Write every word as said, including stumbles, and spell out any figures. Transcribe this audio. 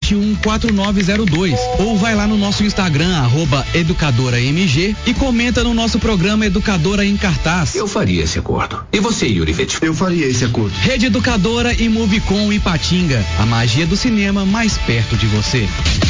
um quatro nove zero dois ou vai lá no nosso Instagram, arroba Educadora M G e comenta no nosso programa Educadora em Cartaz. Eu faria esse acordo. E você, Yuri Vettel? Eu faria esse acordo. Rede Educadora e Movicom Ipatinga. A magia do cinema mais perto de você.